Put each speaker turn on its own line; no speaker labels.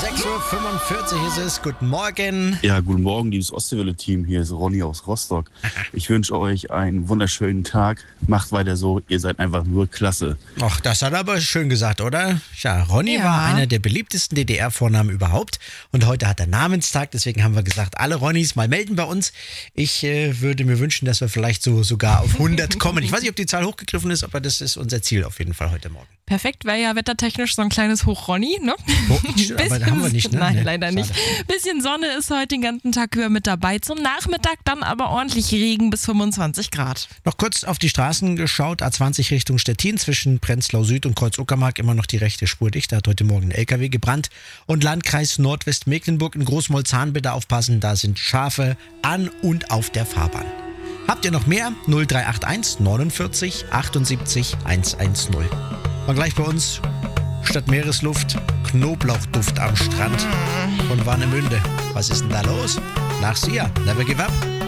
6:45 Uhr ist es. Guten Morgen.
Ja, guten Morgen, liebes Ostseewelle-Team. Hier ist Ronny aus Rostock. Ich wünsche euch einen wunderschönen Tag. Macht weiter so. Ihr seid einfach nur klasse.
Ach, das hat er aber schön gesagt, oder? Ja, Ronny war einer der beliebtesten DDR-Vornamen überhaupt. Und heute hat er Namenstag. Deswegen haben wir gesagt, alle Ronnys mal melden bei uns. Ich würde mir wünschen, dass wir vielleicht sogar auf 100 kommen. Ich weiß nicht, ob die Zahl hochgegriffen ist, aber das ist unser Ziel auf jeden Fall heute Morgen.
Perfekt, wäre ja wettertechnisch so ein kleines Hoch-Ronny, ne?
Aber da haben wir nicht, ne?
Nein,
Nee,
leider
schade.
nicht. Bisschen Sonne ist heute den ganzen Tag über mit dabei. Zum Nachmittag dann aber ordentlich Regen bis 25 Grad.
Noch kurz auf die Straßen geschaut. A20 Richtung Stettin zwischen Prenzlau Süd und Kreuz-Uckermark immer noch die rechte Spur dicht. Da hat heute Morgen ein LKW gebrannt. Und Landkreis Nordwestmecklenburg in Großmolzahn bitte aufpassen. Da sind Schafe an und auf der Fahrbahn. Habt ihr noch mehr? 0381 49 78 110. War gleich bei uns statt Meeresluft Knoblauchduft am Strand von Warnemünde. Was ist denn da los? Nach Sia, never give up.